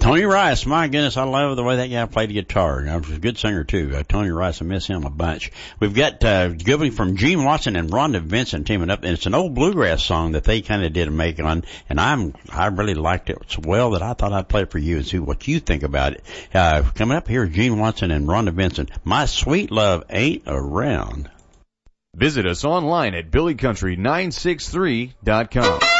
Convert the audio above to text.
Tony Rice, my goodness, I love the way that guy played the guitar. He was a good singer, too. Tony Rice, I miss him a bunch. We've got good one from Gene Watson and Rhonda Vincent teaming up, and it's an old bluegrass song that they kind of did a make on, and I really liked it so well that I thought I'd play it for you and see what you think about it. Coming up here, Gene Watson and Rhonda Vincent, My Sweet Love Ain't Around. Visit us online at BillyCountry963.com.